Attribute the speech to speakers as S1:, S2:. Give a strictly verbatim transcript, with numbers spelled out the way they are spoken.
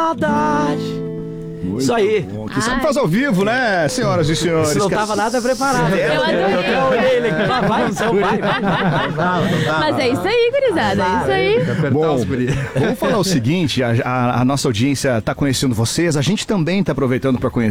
S1: saudade.
S2: Muito
S1: Isso aí.
S2: Bom. Quem sabe faz ao vivo, né, senhoras e senhores?
S1: Você não tava nada preparado.
S3: Eu adorei.
S1: Eu olhei ele aqui. Vai, vai, então vai, vai.
S3: Mas é isso aí, gurizada, é isso aí.
S2: Bom, vamos falar o seguinte, a, a, a nossa audiência está conhecendo vocês, a gente também está aproveitando para conhecer